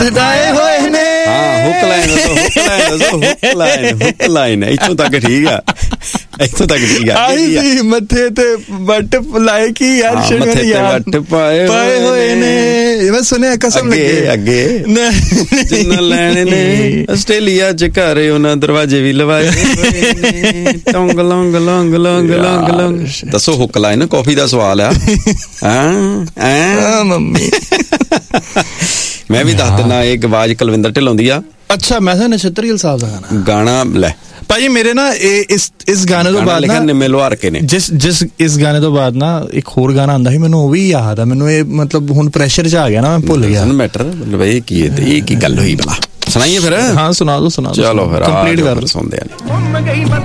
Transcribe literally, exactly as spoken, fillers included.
ਹਟਾਏ ਹੋਏ ਨੇ। ਹਾਂ ਹੁੱਕ ਲਾਈਨ ਦੱਸੋ, ਹੁੱਕ ਲਾਈਨ ਦੱਸੋ, ਹੁੱਕ ਲਾਈਨ, ਹੁੱਕ ਲਾਈਨ ਇੱਥੋਂ ਤੱਕ ਠੀਕ ਆ, ਇੱਥੋਂ ਤੱਕ ਠੀਕ ਆ। ਆਹੀ ਸੀ ਮੱਥੇ ਤੇ ਵੱਟ ਲਾਏ ਕੀ ਯਾਰ, ਮੱਥੇ ਤੇ ਵੱਟ ਪਾਏ ਪਾਏ ਹੋਏ ਨੇ। ਮੈਂ ਸੁਣਿਆ ਕਸਮ ਲੱਗੇ ਅੱਗੇ ਜਿੰਨਾ ਲੈਣੇ ਨੇ ਆਸਟ੍ਰੇਲੀਆ ਚ ਘਰ ਉਹਨਾਂ ਦਰਵਾਜ਼ੇ ਵੀ ਲਵਾਏ ਹੋਏ ਨੇ। ਟੌਂਗ ਲੌਂਗ ਲੌਂਗ ਲੌਂਗ ਲੌਂਗ ਲੌਂਗ। ਦੱਸੋ ਹੁੱਕ ਲਾਈਨ ਕਾਫੀ ਦਾ ਸਵਾਲ ਆ। ਹਾਂ ਐ ਮੰਮੀ ਮੈਂ ਵੀ ਦੱਸ ਦਿੰਦਾ, ਇਹ ਆਵਾਜ਼ ਕੁਲਵਿੰਦਰ ਢਿੱਲੋਂ ਦੀ ਆ। ਅੱਛਾ ਮੈਂ ਤਾਂ ਨਛੱਤਰ ਗਿੱਲ ਸਾਹਿਬ ਦਾ ਗਾਣਾ ਗਾਣਾ ਲੈ ਭਾਜੀ ਮੇਰੇ ਨਾ ਇਹ ਇਸ ਇਸ ਗਾਣੇ ਤੋਂ ਬਾਅਦ ਨਾ ਨਿੰਮੇ ਲੁਹਾਰਕੇ ਨੇ ਜਿਸ ਜਿਸ ਇਸ ਗਾਣੇ ਤੋਂ ਬਾਅਦ ਨਾ ਇੱਕ ਹੋਰ ਗਾਣਾ ਆਉਂਦਾ ਸੀ, ਮੈਨੂੰ ਉਹ ਵੀ ਯਾਦ ਆ। ਮੈਨੂੰ ਇਹ ਮਤਲਬ ਹੁਣ ਪ੍ਰੈਸ਼ਰ ਚ ਆ ਗਿਆ ਨਾ, ਮੈਂ ਭੁੱਲ ਗਿਆ ਮੈਟਰ। ਮਤਲਬ ਇਹ ਕੀ ਹੈ, ਇਹ ਕੀ ਗੱਲ ਹੋਈ ਭਲਾ? ਸੁਣਾਈਏ ਫਿਰ। ਹਾਂ ਸੁਣਾ ਦੋ ਸੁਣਾ ਦੋ। ਚਲੋ ਫਿਰ ਕੰਪਲੀਟ ਕਰ ਸੁਣਦੇ ਆ।